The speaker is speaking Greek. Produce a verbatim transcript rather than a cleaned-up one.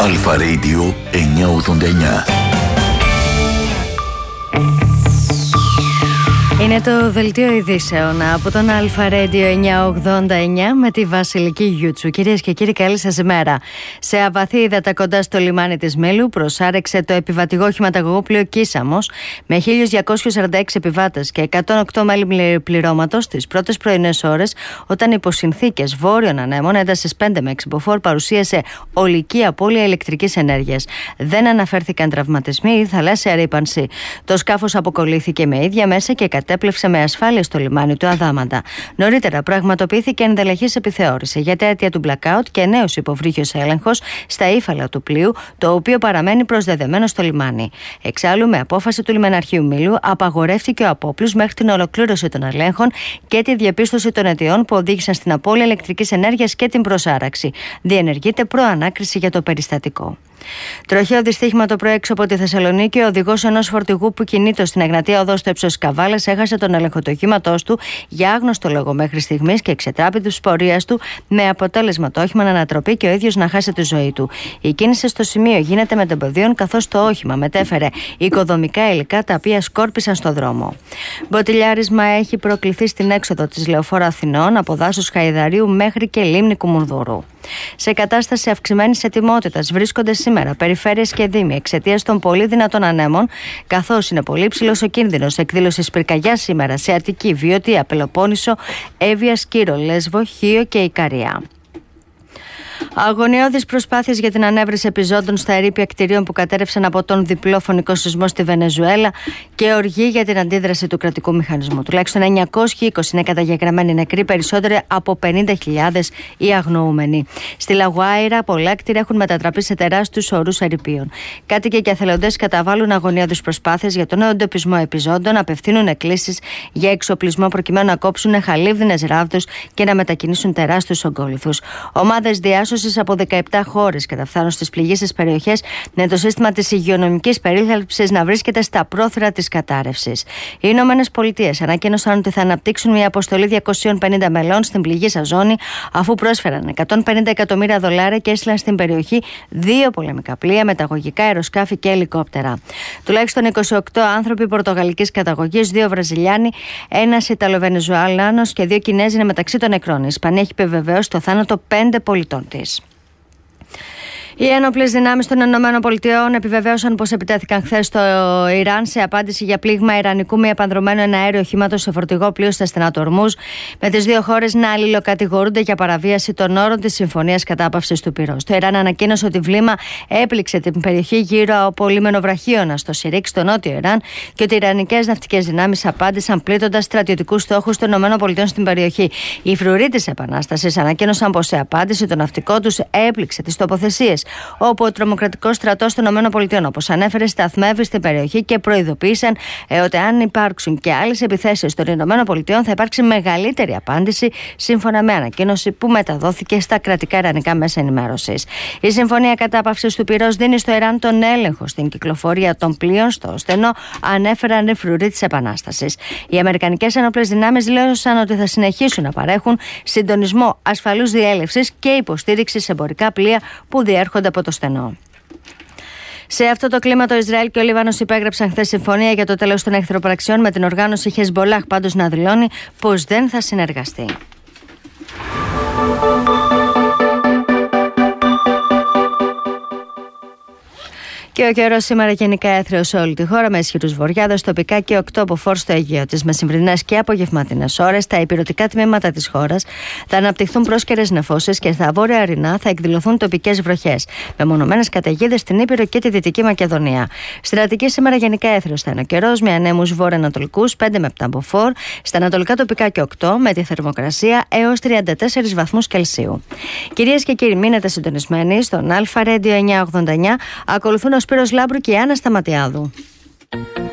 Αλφα Radio εννιακόσια ογδόντα εννιά. Είναι το δελτίο ειδήσεων από τον Αλφα Radio εννιακόσια ογδόντα εννιά με τη Βασιλική Γιούτσου. Κυρίες και κύριοι, καλή σας ημέρα. Σε αβαθή ύδατα κοντά στο λιμάνι της Μήλου προσάρεξε το επιβατικό χηματαγωγό Κίσαμος με χίλιους διακόσιους σαράντα έξι επιβάτες και εκατόν οκτώ μέλη πληρώματος τις πρώτες πρωινές ώρες, όταν υπό συνθήκες βόρειων ανέμων έντασης πέντε με έξι μποφόρ παρουσίασε ολική απώλεια ηλεκτρικής ενέργειας. Δεν αναφέρθηκαν τραυματισμοί ή θαλάσσια ρύπανση. Το σκάφος αποκολλήθηκε με ίδια μέσα και κατέπλευσε με ασφάλεια στο λιμάνι του Αδάμαντα. Νωρίτερα πραγματοποιήθηκε ενδελεχής επιθεώρηση για τα αίτια του blackout και νέος υποβρύχιος έλεγχος στα ύφαλα του πλοίου, το οποίο παραμένει προσδεδεμένο στο λιμάνι. Εξάλλου, με απόφαση του λιμεναρχείου Μήλου, απαγορεύτηκε ο απόπλους μέχρι την ολοκλήρωση των ελέγχων και τη διαπίστωση των αιτιών που οδήγησαν στην απώλεια ηλεκτρικής ενέργειας και την προσάραξη. Διενεργείται προανάκριση για το περιστατικό. Τροχαίο δυστύχημα το πρωί έξω από τη Θεσσαλονίκη. Ο οδηγός ενός φορτηγού που κινείται στην Εγνατία οδό στο ύψος Καβάλας έχασε τον έλεγχο του οχήματός του για άγνωστο λόγο μέχρι στιγμής και εξετράπη της πορείας του, με αποτέλεσμα το όχημα να ανατροπεί και ο ίδιος να χάσει τη ζωή του. Η κίνηση στο σημείο γίνεται με τεμποδίων, καθώς το όχημα μετέφερε οικοδομικά υλικά τα οποία σκόρπισαν στο δρόμο. Μποτιλιάρισμα έχει προκληθεί στην έξοδο της Λεωφόρου Αθηνών από δάσος Χαϊδαρίου μέχρι και λίμνη Κουμουνδούρου. Σε κατάσταση αυξημένης ετοιμότητας βρίσκονται σήμερα περιφέρειες και δήμοι εξαιτίας των πολύ δυνατών ανέμων, καθώς είναι πολύ ψηλός ο κίνδυνος εκδήλωσης πυρκαγιάς σήμερα σε Αττική, Βιωτία, Πελοπόννησο, Εύβοια, Σκύρο, Λέσβο, Χίο και Ικαρία. Αγωνιώδεις προσπάθειες για την ανέβρεση επιζώντων στα ερείπια κτηρίων που κατέρευσαν από τον διπλό φωνικό σεισμό στη Βενεζουέλα και οργή για την αντίδραση του κρατικού μηχανισμού. Τουλάχιστον εννιακόσιοι είκοσι είναι καταγεγραμμένοι νεκροί, περισσότεροι από πενήντα χιλιάδες οι αγνοούμενοι. Στη Λαγουάιρα, πολλά κτίρια έχουν μετατραπεί σε τεράστιους ορούς ερειπίων. Κάτοικοι και εθελοντές καταβάλουν αγωνιώδεις προσπάθειες για τον εντοπισμό επιζώντων, απευθύνουν εκκλήσεις για εξοπλισμό προκειμένου να κόψουν χαλίβδινες ράβδους και να μετακινήσουν τεράστιους ογκόλυθους. Ομάδες διάσωσης από δεκαεπτά χώρες καταφθάνουν στις πληγήσεις περιοχές, με το σύστημα της υγειονομικής περίθαλψης να βρίσκεται στα πρόθυρα της κατάρρευσης. Οι Ηνωμένες Πολιτείες ανακοίνωσαν ότι θα αναπτύξουν μια αποστολή διακόσιων πενήντα μελών στην πληγήσα ζώνη, αφού πρόσφεραν εκατόν πενήντα εκατομμύρια δολάρια και έστειλαν στην περιοχή δύο πολεμικά πλοία, μεταγωγικά αεροσκάφη και ελικόπτερα. Τουλάχιστον είκοσι οκτώ άνθρωποι πορτογαλικής καταγωγής, δύο Βραζιλιάνοι, ένας Ιταλοβενεζουαλάνος και δύο Κινέζοι είναι μεταξύ των νεκρών. Η Ισπανία έχει επιβεβαιώσει το θάνατο πέντε πολιτών της. Οι ένοπλες δυνάμεις των ΗΠΑ επιβεβαίωσαν πως επιτέθηκαν χθες στο Ιράν σε απάντηση για πλήγμα ιρανικού μη επανδρωμένου εναέριου οχήματος σε φορτηγό πλοίο στα στενά του Ορμούζ, με τις δύο χώρες να αλληλοκατηγορούνται για παραβίαση των όρων της Συμφωνίας Κατάπαυσης του Πυρός. Το Ιράν ανακοίνωσε ότι βλήμα έπληξε την περιοχή γύρω από λίμενο βραχίωνα στο Σιρίκ, στο νότιο Ιράν, και ότι οι ιρανικές ναυτικές δυνάμεις απάντησαν πλήττοντας στρατιωτικούς στόχους των ΗΠΑ στην περιοχή. Οι φρουροί της Επανάστασης ανακοίνωσαν πως σε απάντηση το ναυτικό τους έπληξε τις τοποθεσίες όπου ο τρομοκρατικός στρατός των ΗΠΑ, όπως ανέφερε, σταθμεύει στην περιοχή και προειδοποίησαν ε, ότι αν υπάρξουν και άλλες επιθέσεις των ΗΠΑ θα υπάρξει μεγαλύτερη απάντηση, σύμφωνα με ανακοίνωση που μεταδόθηκε στα κρατικά ιρανικά μέσα ενημέρωσης. Η Συμφωνία Κατάπαυσης του Πυρός δίνει στο Ιράν τον έλεγχο στην κυκλοφορία των πλοίων στο στενό, ανέφεραν οι φρουροί της Επανάστασης. Οι αμερικανικές ένοπλες δυνάμεις δήλωσαν ότι θα συνεχίσουν να παρέχουν συντονισμό ασφαλούς διέλευσης και υποστήριξη σε εμπορικά πλοία που διέρχονται από το στενό. Σε αυτό το κλίμα, το Ισραήλ και ο Λίβανος υπέγραψαν χθες συμφωνία για το τέλος των εχθροπραξιών, με την οργάνωση Χεσμπολάχ πάντως να δηλώνει πως δεν θα συνεργαστεί. Και ο καιρός σήμερα γενικά έθριος σε όλη τη χώρα, με ισχυρούς βοριάδες, τοπικά και οκτώ από φόρ στο Αιγαίο της. Με σημερινές και απογευματινές ώρες, τα υπηρετικά τμήματα της χώρας θα αναπτυχθούν πρόσκαιρες νεφώσεις και στα βόρεια Αρινά θα εκδηλωθούν τοπικές βροχές, με μονομένες καταιγίδες στην Ήπειρο και τη Δυτική Μακεδονία. Στην Αττική σήμερα γενικά έθριος θα είναι ο καιρός, με ανέμους βόρειο-ανατολικούς πέντε με επτά από φόρ, στα ανατολικά τοπικά και οκτώ, με τη θερμοκρασία έως τριάντα τέσσερις βαθμούς Κελσίου. Κυρίες και κύριοι, μείνετε συντονισμένοι στον Αλφα Radio εννιακόσια ογδόντα εννιά. Ακολουθούν ο Σπύρος Λάμπρου και η Άννα Σταματιάδου.